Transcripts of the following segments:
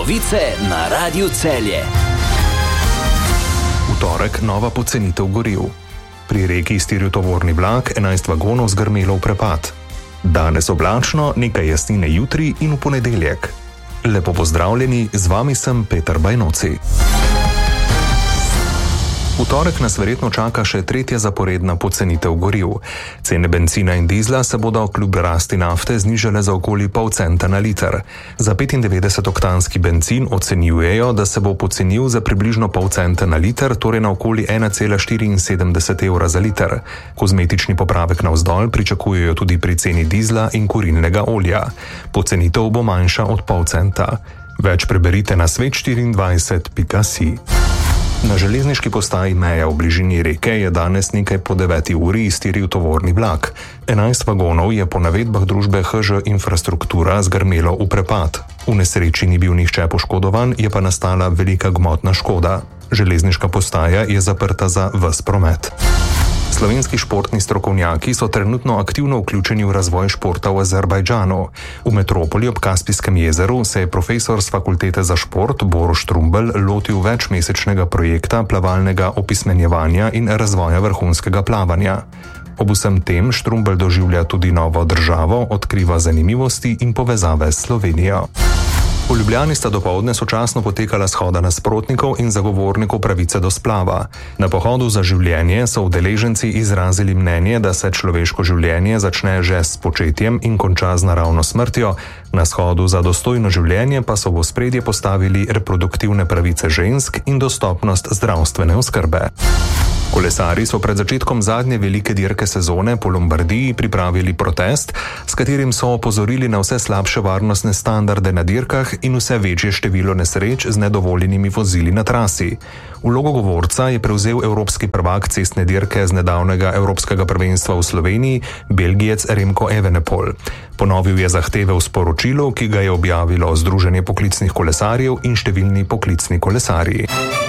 Novice na Radiu Celje. V torek nova pocenitev goriv. Pri reki iztiril tovorni vlak, 11 vagonov zgrmelo v prepad. Danes oblačno, nekaj jasnine jutri in v ponedeljek. Lepo pozdravljeni, z vami sem Peter Bajnoci. V torek nas verjetno čaka še tretja zaporedna pocenitev goriv. Cene bencina in dizla se bodo kljub rasti nafte znižale za okoli pol centa na liter. Za 95-oktanski bencin ocenjujejo, da se bo pocenil za približno pol centa na liter, torej na okoli 1,74 evra za liter. Kozmetični popravek navzdol pričakujejo tudi pri ceni dizla in kurilnega olja. Pocenitev bo manjša od pol centa. Več preberite na svet24.si. Na železniški postaji Meja v bližini reke je danes nekaj po 9 uri iztiril tovorni vlak. 11 vagonov je po navedbah družbe HŽ Infrastruktura zgrmelo v prepad. V nesreči ni bil nihče poškodovan, je pa nastala velika gmotna škoda. Železniška postaja je zaprta za ves promet. Slovenski športni strokovnjaki so trenutno aktivno vključeni v razvoj športa v Azerbajdžanu. V metropoli ob Kaspijskem jezeru se je profesor z fakultete za šport Borut Štrumbelj lotil večmesečnega projekta plavalnega opismenjevanja in razvoja vrhunskega plavanja. Ob vsem tem Štrumbelj doživlja tudi novo državo, odkriva zanimivosti in povezave s Slovenijo. V Ljubljani sta dopoldne sočasno potekala shoda nasprotnikov in zagovornikov pravice do splava. Na pohodu za življenje so udeleženci izrazili mnenje, da se človeško življenje začne že s početjem in konča z naravno smrtjo, na shodu za dostojno življenje pa so v ospredje postavili reproduktivne pravice žensk in dostopnost zdravstvene oskrbe. Kolesarji so pred začetkom zadnje velike dirke sezone po Lombardiji pripravili protest, s katerim so opozorili na vse slabše varnostne standarde na dirkah in vse večje število nesreč z nedovoljenimi vozili na trasi. Vlogo govorca je prevzel evropski prvak cestne dirke z nedavnega evropskega prvenstva v Sloveniji, Belgijec Remko Evenepoel. Ponovil je zahteve v sporočilu, ki ga je objavilo Združenje poklicnih kolesarjev in številni poklicni kolesarji.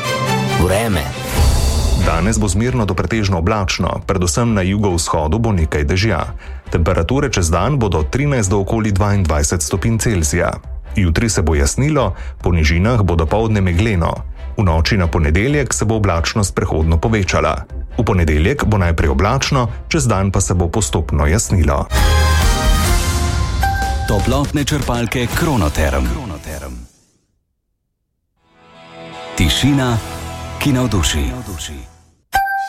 Vreme. Danes bo zmerno do pretežno oblačno, predvsem na jugovzhodu bo nekaj dežja. Temperature čez dan bodo od 13 do okoli 22 stopinj Celzija. Jutri se bo jasnilo, po nižinah bo dopoldne megleno. V noči na ponedeljek se bo oblačnost prehodno povečala. V ponedeljek bo najprej oblačno, čez dan pa se bo postopno jasnilo. Toplotne črpalke Kronoterm. Tišina, ki navduši.